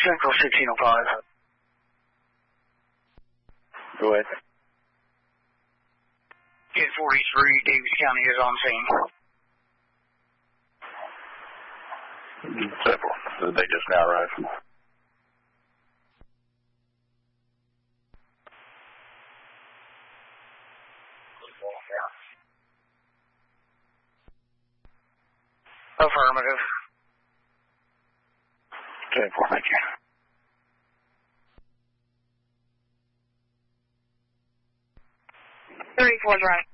Central 1605. Go ahead. 1043, Davis County is on scene. Several. They just now arrived. Affirmative. 10-4, thank you. 34's right.